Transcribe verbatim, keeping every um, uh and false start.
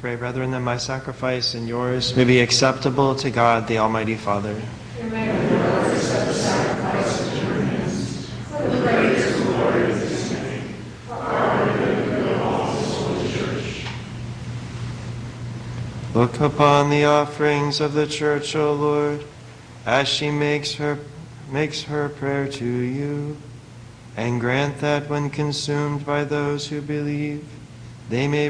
Pray, brethren, that my sacrifice and yours may be acceptable to God, the Almighty Father. May the Lord accept the sacrifice at your hands, for the praise and glory of his name, for our good and the good of all his holy church. Look upon the offerings of the church, O Lord, as she makes her, makes her prayer to you, and grant that when consumed by those who believe, they may